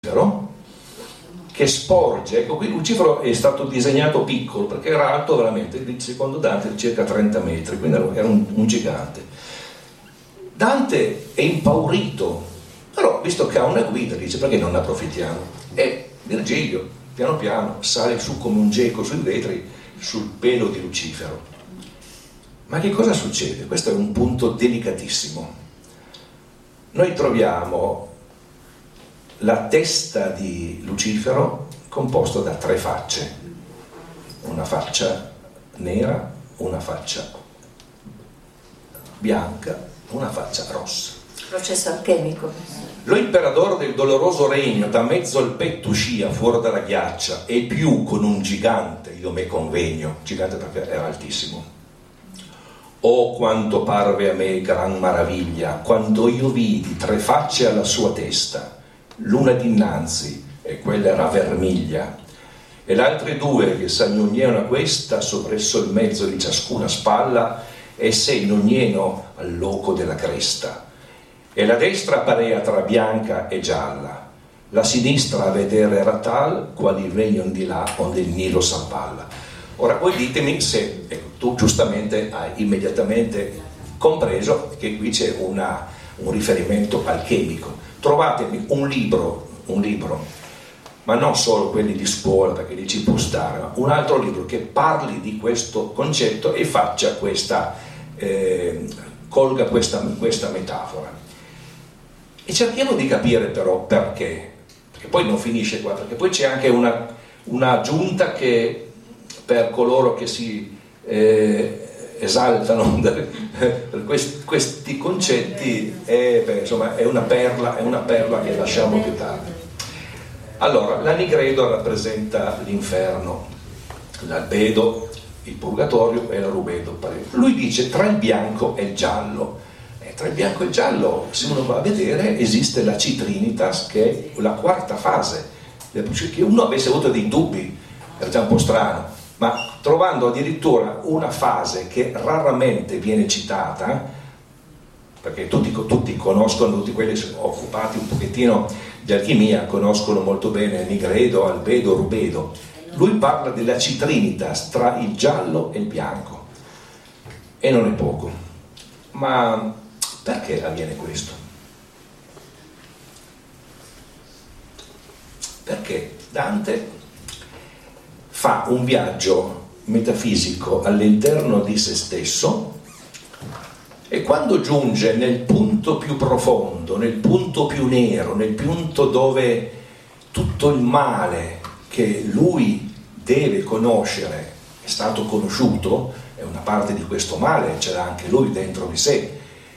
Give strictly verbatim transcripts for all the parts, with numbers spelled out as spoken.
Lucifero che sporge. Ecco, qui Lucifero è stato disegnato piccolo perché era alto veramente, secondo Dante, circa trenta metri, quindi era un, un gigante. Dante è impaurito, però visto che ha una guida dice: perché non ne approfittiamo? E Virgilio piano piano sale su come un geco sui vetri sul pelo di Lucifero. Ma che cosa succede? Questo è un punto delicatissimo. Noi troviamo la testa di Lucifero composta da tre facce, una faccia nera, una faccia bianca, una faccia rossa. Processo alchemico. Lo imperatore del doloroso regno da mezzo al petto uscia fuori dalla ghiaccia, e più con un gigante io me convegno, gigante perché era altissimo. Oh, quanto parve a me gran maraviglia quando io vidi tre facce alla sua testa, l'una dinanzi, e quella era vermiglia, e le altre due che s'agnognevano a questa sovresso il mezzo di ciascuna spalla, e se inogneno al loco della cresta. E la destra parea tra bianca e gialla, la sinistra a vedere era tal quali vegnon di là onde il Nilo s'abballa. Ora voi ditemi se, ecco, tu giustamente hai immediatamente compreso che qui c'è una, un riferimento alchemico. Trovatemi un libro, un libro, ma non solo quelli di scuola perché lì ci può stare, ma un altro libro che parli di questo concetto e faccia questa, eh, colga questa, questa metafora. E cerchiamo di capire però perché, perché poi non finisce qua, perché poi c'è anche una, una aggiunta che per coloro che si eh, esaltano per questi, questi concetti è, beh, insomma, è una perla, è una perla che lasciamo più tardi. Allora, l'anigredo rappresenta l'inferno, l'albedo, il purgatorio e la rubedo. Lui dice tra il bianco e il giallo. E tra il bianco e il giallo, se uno va a vedere, esiste la Citrinitas, che è la quarta fase. Che uno avesse avuto dei dubbi, era già un po' strano, ma trovando addirittura una fase che raramente viene citata, perché tutti, tutti conoscono, tutti quelli che sono occupati un pochettino di alchimia conoscono molto bene nigredo, albedo, rubedo. Lui parla della Citrinitas tra il giallo e il bianco, e non è poco. Ma perché avviene questo? Perché Dante fa un viaggio metafisico all'interno di se stesso, e quando giunge nel punto più profondo, nel punto più nero, nel punto dove tutto il male che lui deve conoscere è stato conosciuto, è una parte di questo male, ce l'ha anche lui dentro di sé,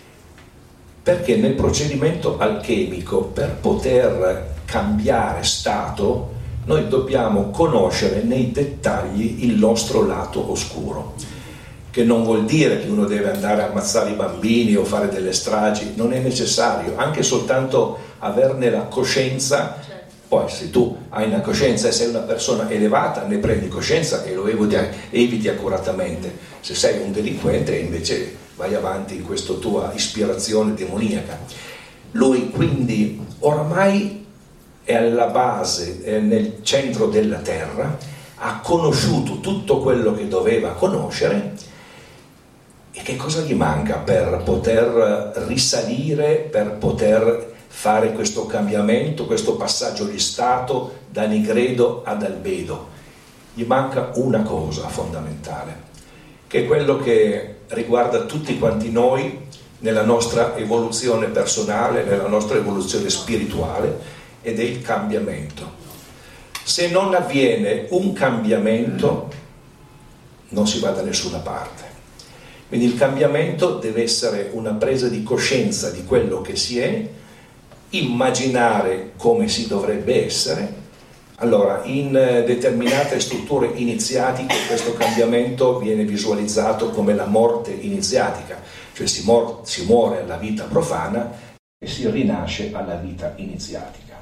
perché nel procedimento alchemico, per poter cambiare stato, noi dobbiamo conoscere nei dettagli il nostro lato oscuro, che non vuol dire che uno deve andare a ammazzare i bambini o fare delle stragi, non è necessario, anche soltanto averne la coscienza. Poi se tu hai una coscienza e sei una persona elevata, ne prendi coscienza e lo eviti, eviti accuratamente. Se sei un delinquente invece vai avanti in questa tua ispirazione demoniaca. Lui quindi oramai è alla base, è nel centro della terra, ha conosciuto tutto quello che doveva conoscere, e che cosa gli manca per poter risalire, per poter fare questo cambiamento, questo passaggio di stato da nigredo ad albedo? Gli manca una cosa fondamentale, che è quello che riguarda tutti quanti noi nella nostra evoluzione personale, nella nostra evoluzione spirituale, ed è il cambiamento. Se non avviene un cambiamento non si va da nessuna parte. Quindi il cambiamento deve essere una presa di coscienza di quello che si è, immaginare come si dovrebbe essere. Allora, in determinate strutture iniziatiche questo cambiamento viene visualizzato come la morte iniziatica, cioè si, mor- si muore alla vita profana e si rinasce alla vita iniziatica.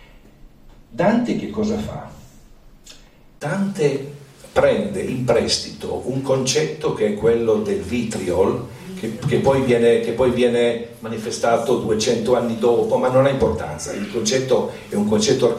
Dante che cosa fa? Dante prende in prestito un concetto che è quello del vitriol, che, che, poi viene, che poi viene manifestato duecento anni dopo, ma non ha importanza, il concetto è un concetto